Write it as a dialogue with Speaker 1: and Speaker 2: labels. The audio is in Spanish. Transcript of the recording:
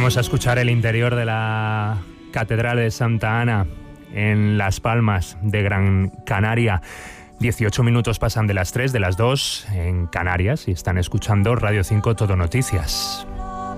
Speaker 1: Vamos a escuchar el interior de la Catedral de Santa Ana en Las Palmas de Gran Canaria. 18 minutos pasan de las 3, de las 2 en Canarias, y están escuchando Radio 5 Todo Noticias.